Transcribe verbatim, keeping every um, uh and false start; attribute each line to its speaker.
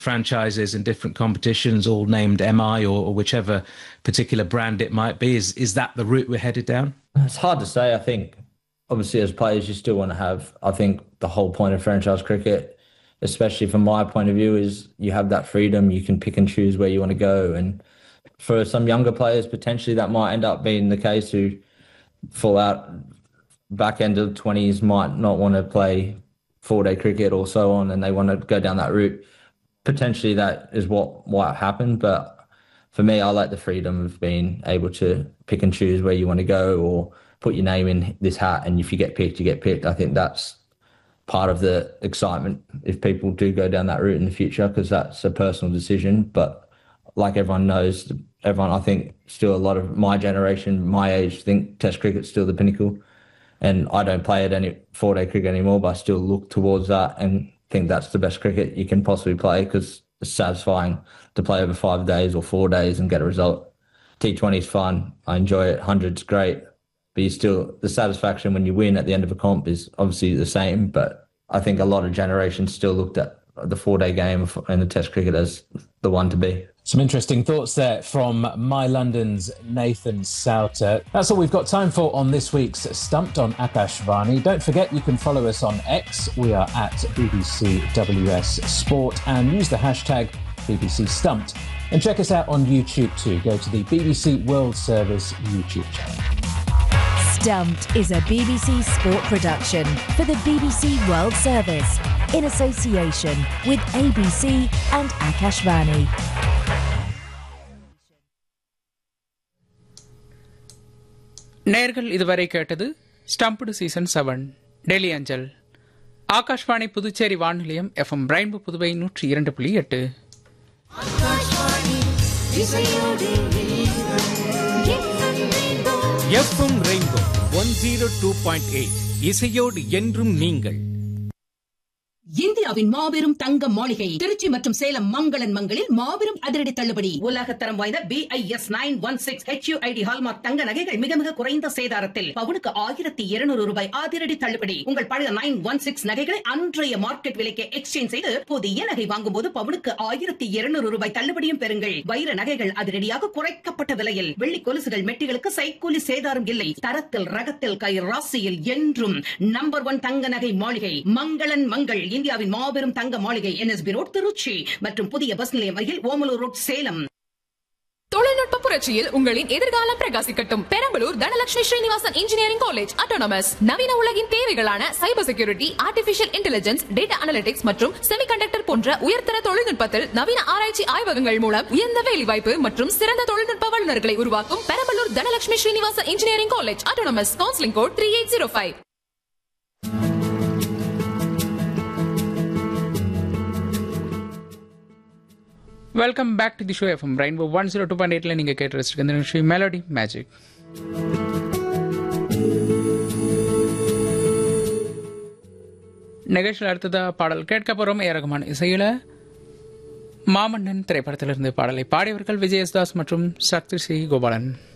Speaker 1: franchises in different competitions, all named M I or, or whichever particular brand it might be. Is is that the route we're headed down?
Speaker 2: It's hard to say. I think obviously as players you still want to have, I think the whole point of franchise cricket, especially from my point of view, is you have that freedom. You can pick and choose where you want to go. And for some younger players, potentially that might end up being the case who fall out back end of twenties, might not want to play four-day cricket or so on, and they want to go down that route. Potentially that is what might happen. But for me, I like the freedom of being able to pick and choose where you want to go or put your name in this hat. And if you get picked, you get picked. I think that's part of the excitement if people do go down that route in the future, because that's a personal decision. But like everyone knows, everyone, I think still a lot of my generation, my age, think Test cricket's still the pinnacle. And I don't play it any four-day cricket anymore, but I still look towards that and think that's the best cricket you can possibly play, because it's satisfying to play over five days or four days and get a result. T twenty is fun. I enjoy it. one hundred's great. But you still, the satisfaction when you win at the end of a comp is obviously the same. But I think a lot of generations still looked at the four-day game and the Test cricket as the one to be.
Speaker 1: Some interesting thoughts there from My London's Nathan Souter. That's all we've got time for on this week's Stumped on Akashvani. Don't forget you can follow us on X. We are at B B C W S Sport, and use the hashtag B B C Stumped. And check us out on YouTube too. Go to the B B C World Service YouTube channel.
Speaker 3: Stumped is a B B C Sport production for the B B C World Service in association with A B C and Akashvani.
Speaker 4: நேர்கள் இதுவரை கேட்டது stumped season seven Delhi அஞ்சல். Akashvani Puducherry வானொலியம் FM rainbow Puduvai நூற்றி இரண்டு புள்ளி எட்டு.
Speaker 5: FM rainbow one zero two point eight இசையோடு என்றும் நீங்கள்.
Speaker 6: இந்தியாவின் மாபெரும் தங்க மாளிகை திருச்சி மற்றும் சேலம் மங்களன் மங்களில் மாபெரும் அதிரடி தள்ளுபடி. உலகத்தரம் வாய்ந்த B I S nine one six H you I D hallmark தங்க நகைகள் மிக மிக குறைந்த சேதாரத்தில் பவுனுக்கு ஆயிரத்தி இருநூறு ரூபாய் அதிரடி தள்ளுபடி. உங்கள் பழைய நைன் ஒன் சிக்ஸ் நகைகளை அன்றைய மார்க்கெட் விலைக்கு எக்ஸ்சேஞ்ச் செய்து புதிய நகை வாங்கும் போது பவுனுக்கு ஆயிரத்தி இருநூறு ரூபாய் தள்ளுபடியும் பெறுங்கள். வைர நகைகள் அதிரடியாக குறைக்கப்பட்ட விலையில். வெள்ளி கொலுசுகள் மெட்டிகளுக்கு சைக்கூலி சேதாரம் இல்லை. தரத்தில் ரகத்தில் கை ராசியில் என்றும் நம்பர் ஒன் தங்க நகை மாளிகை மங்களன் மங்கள். இந்தியாவின் மாபெரும் தங்க மாளிகை N S B road Trichy மற்றும் புதிய பஸ் நிலையம் அருகில் ஓமலூர் ரோட் சேலம்.
Speaker 7: தொழில்நுட்ப புரட்சியில் உங்களின் எதிர்காலம் பிரகாசிக்கட்டும். Perambalur Dhanalakshmi Srinivasan engineering college autonomous நவீன உலகின் தேவைகளான cyber security, artificial intelligence, data analytics மற்றும் செமிகண்டக்டர் போன்ற உயர்தர தொழில்நுட்பத்தில் நவீன ஆராய்ச்சி ஆய்வகங்கள் மூலம் உயர்ந்த வேலைவாய்ப்பு மற்றும் சிறந்த தொழில்நுட்ப வல்லுநர்களை உருவாக்கும் Perambalur Dhanalakshmi Srinivasan engineering college autonomous. Counselling code three eight zero five.
Speaker 4: Welcome back to the show FM rainbow one zero two point எயிட்ல நீங்க கேட்டு ரசிச்சிருக்க இந்த நிகழ்ச்சி மெலடி மேஜிக். நிகழ்ச்சியில் அடுத்ததா பாடல் கேட்க போறோம். ஏ ரகுமான் இசையில மாமன்னன் திரைப்படத்திலிருந்து பாடலை பாடியவர்கள் விஜய் யேசுதாஸ் மற்றும் சக்தி ஸ்ரீ கோபாலன்.